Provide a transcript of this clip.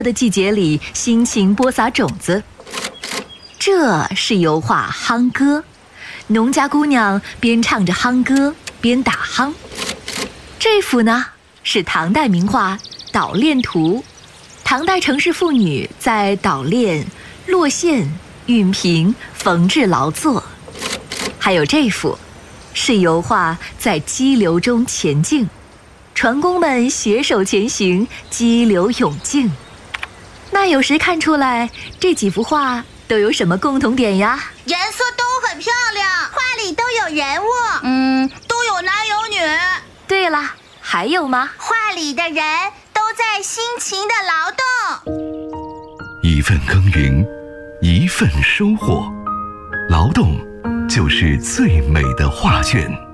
的季节里辛勤播撒种子。这是油画夯歌，农家姑娘边唱着夯歌边打夯。这幅呢是唐代名画《捣练图》，唐代城市妇女在捣练、落线、熨平、缝制劳作。还有这幅是油画在激流中前进，船工们携手前行，激流勇进。那有谁看出来这几幅画都有什么共同点呀？ 颜色都很漂亮，画里都有人物，都有男有女。 对了，还有吗？ 画里的人都在辛勤的劳动。 一份耕耘，一份收获，劳动就是最美的画卷。